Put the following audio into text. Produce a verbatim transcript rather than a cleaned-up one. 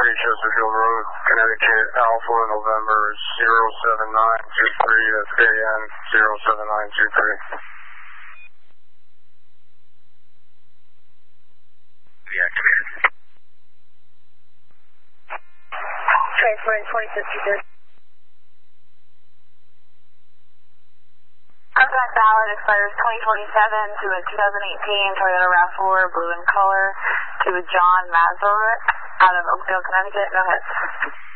forty Chesterfield Road, Connecticut, Alpha, November zero seven nine two three, that's A N zero seven nine two three. Deactivated. Transferring twenty fifty-six. Contract ballot expires twenty twenty-seven to a two thousand eighteen Toyota RAV four, blue in color, to a John Mazurek out of Oakdale, Connecticut. No hits.